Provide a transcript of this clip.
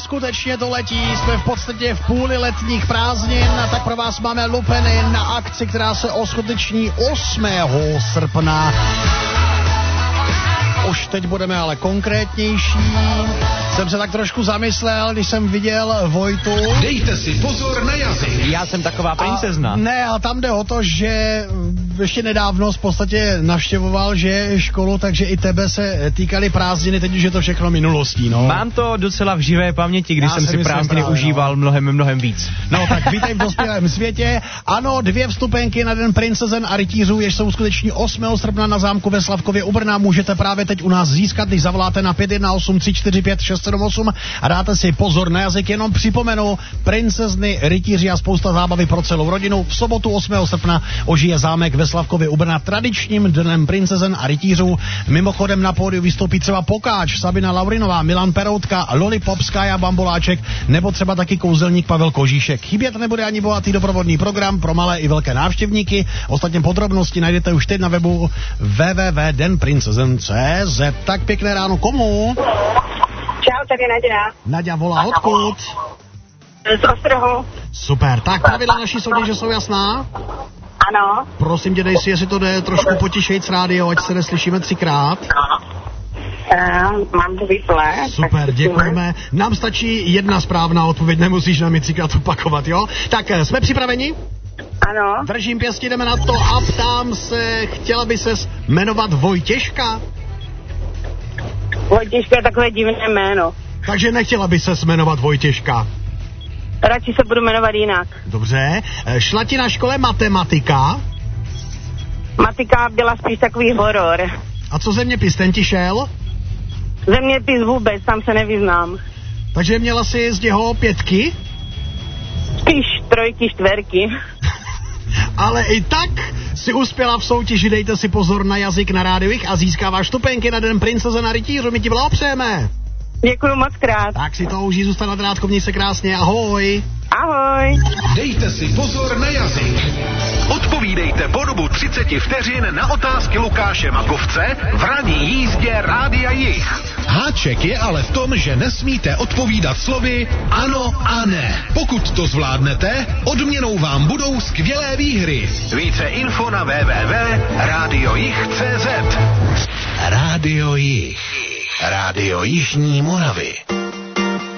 neskutečně to letí, jsme v podstatě v půli letních prázdnin a tak pro vás máme lupeny na akci, která se uskuteční 8. srpna. Už teď budeme ale konkrétnější. Jsem se tak trošku zamyslel, když jsem viděl Vojtu. Dejte si pozor na jazyk. Já jsem taková princezna. Ne, ale tam jde o to, že ještě nedávno v podstatě navštěvoval, že školu, takže i tebe se týkaly prázdniny, teď už je to všechno minulostí, no. Mám to docela v živé paměti, když jsem si prázdniny užíval mnohem víc. No tak vítej v dospělém světě. Ano, 2 vstupenky na Den princezen a rytířů, jež jsou skutečně 8. srpna na zámku ve Slavkově u Brna. Můžete právě teď u nás získat, když zavoláte na 518 345 678 a dáte si pozor na jazyk. Jenom připomenu, princezny, rytíři a spousta zábavy pro celou rodinu. V sobotu 8. srpna ožije zámek ve Slavkově u Brna tradičním Dnem princezen a rytířů. Mimochodem na pódiu vystoupí třeba Pokáč, Sabina Laurinová, Milan Peroutka, Lollipop, Skája Bamboláček nebo třeba taky kouzelník Pavel Kožíšek. Chybět nebude ani bohatý doprovodný program pro malé i velké návštěvníky. Ostatně podrobnosti najdete už teď na webu www.denprincezen.cz. Tak pěkné ráno komu? Čau, tady Naděja. Naďa volá odkud? Z Ostrohu. Super, tak pravidla naší soutěže jsou jasná? Ano. Prosím tě, dej si, jestli to jde trošku potišejc rádio, ať se neslyšíme 3krát. Mám to vyplé. Super, děkujeme. Nám stačí jedna správná odpověď, nemusíš nám ji 3krát opakovat, jo? Tak, jsme připraveni? Ano. Držím pěstí, jdeme na to a ptám se, chtěla by ses jmenovat Vojtěžka? Vojtěžka je takové divné jméno. Takže nechtěla by ses jmenovat Vojtěžka? Radši se budu jmenovat jinak. Dobře. Šla ti na škole matematika? Matika byla spíš takový horor. A co zeměpis, ten ti šel? Zeměpis vůbec, tam se nevyznám. Takže měla jsi z něho 5? Spíš 3, 4. Ale i tak si uspěla v soutěži, dejte si pozor na jazyk na rádiích a získáváš vstupenky na Den princezen a rytířů. My ti blahopřejeme. Děkuju moc krát. Tak si to užij, zůstat na drátku, měj se krásně, ahoj. Ahoj. Dejte si pozor na jazyk. Odpovídejte po dobu 30 vteřin na otázky Lukáše Makovce v ranní jízdě Rádia Jich. Háček je ale v tom, že nesmíte odpovídat slovy ano a ne. Pokud to zvládnete, odměnou vám budou skvělé výhry. Více info na www.radiojich.cz. Rádio Jich. Rádio Jižní Moravy.